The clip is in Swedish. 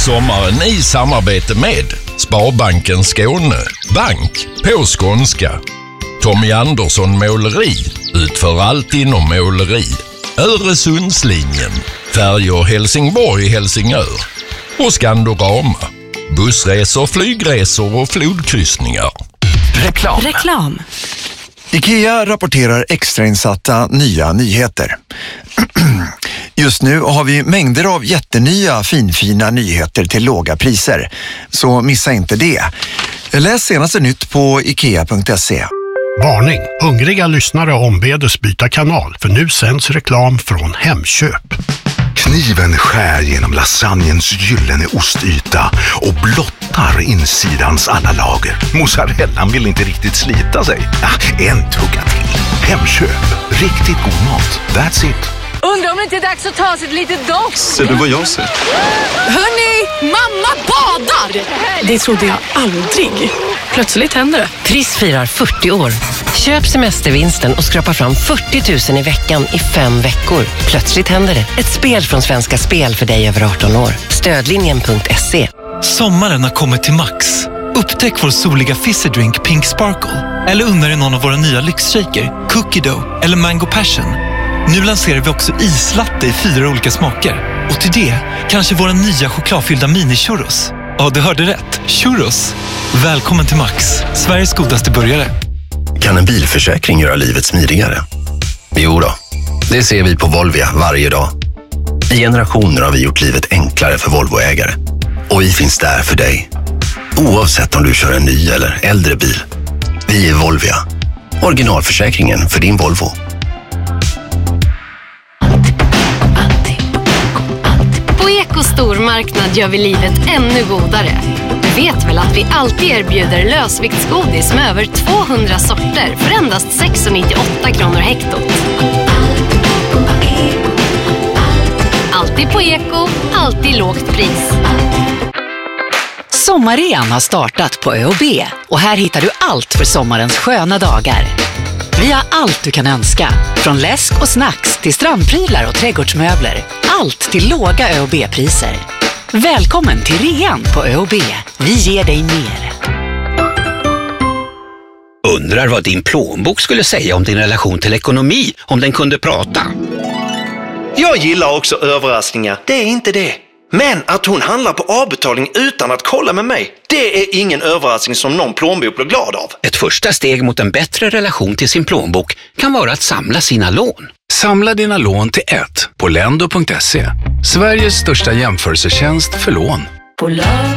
sommaren i samarbete med Sparbanken Skåne, bank på skånska. Tommy Andersson Måleri, utför allt inom måleri. Öresundslinjen, färjor Helsingborg-Helsingör. Och Skandorama, bussresor, flygresor och flodkryssningar. Reklam. IKEA rapporterar extrainsatta nya nyheter. Just nu har vi mängder av jättenya finfina nyheter till låga priser. Så missa inte det. Läs senaste nytt på ikea.se. Varning! Hungriga lyssnare ombedes byta kanal, för nu sänds reklam från Hemköp. Kniven skär genom lasagnens gyllene ostyta och blottar insidans alla lager. Mozzarellan vill inte riktigt slita sig. En tugga till. Hemköp. Riktigt god mat. That's it. Undrar om det inte är dags att ta sig ett litet dopp. Ser du vad jag ser? Hörni, mamma badar! Det trodde jag aldrig. Plötsligt händer det. Triss firar 40 år. Köp semestervinsten och skrapa fram 40 000 i veckan i 5 veckor. Plötsligt händer det. Ett spel från Svenska Spel för dig över 18 år. Stödlinjen.se. Sommaren har kommit till Max. Upptäck vår soliga fizzydrink Pink Sparkle. Eller unna dig någon av våra nya lyxshaker, Cookie Dough eller Mango Passion. Nu lanserar vi också islatte i 4 olika smaker. Och till det, kanske våra nya chokladfyllda mini-churros. Ja, du hörde rätt. Churros. Välkommen till Max, Sveriges godaste burgare. Kan en bilförsäkring göra livet smidigare? Jo då, det ser vi på Volvia varje dag. I generationer har vi gjort livet enklare för Volvoägare. Och vi finns där för dig. Oavsett om du kör en ny eller äldre bil. Vi är Volvia. Originalförsäkringen för din Volvo. På Eko stormarknad gör vi livet ännu godare. Du vet väl att vi alltid erbjuder lösviktsgodis med över 200 sorter för endast 6,98 kronor hektot. Alltid på Eko, alltid lågt pris. Sommarrean har startat på ÖoB och här hittar du allt för sommarens sköna dagar. Vi har allt du kan önska, från läsk och snacks till strandprylar och trädgårdsmöbler. Allt till låga ÖoB-priser. Välkommen till rean på ÖoB. Vi ger dig mer. Undrar vad din plånbok skulle säga om din relation till ekonomi om den kunde prata. Jag gillar också överraskningar, det är inte det. Men att hon handlar på avbetalning utan att kolla med mig, det är ingen överraskning som någon plånbok blir glad av. Ett första steg mot en bättre relation till sin plånbok kan vara att samla sina lån. Samla dina lån till ett på lendo.se. Sveriges största jämförelsetjänst för lån. På